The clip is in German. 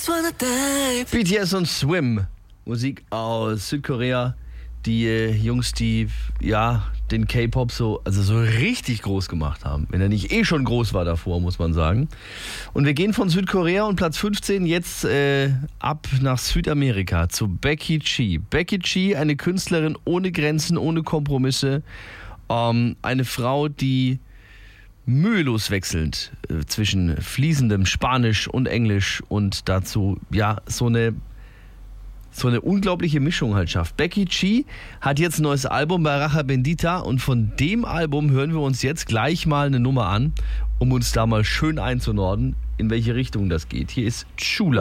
BTS und Swim, Musik aus Südkorea. Die Jungs, die den K-Pop so richtig groß gemacht haben. Wenn er nicht schon groß war davor, muss man sagen. Und wir gehen von Südkorea und Platz 15 jetzt ab nach Südamerika zu Becky G. Becky G, eine Künstlerin ohne Grenzen, ohne Kompromisse. Eine Frau, die mühelos wechselnd zwischen fließendem Spanisch und Englisch und dazu so eine unglaubliche Mischung halt schafft. Becky G hat jetzt ein neues Album bei Racha Bendita und von dem Album hören wir uns jetzt gleich mal eine Nummer an, um uns da mal schön einzunorden, in welche Richtung das geht. Hier ist Chula.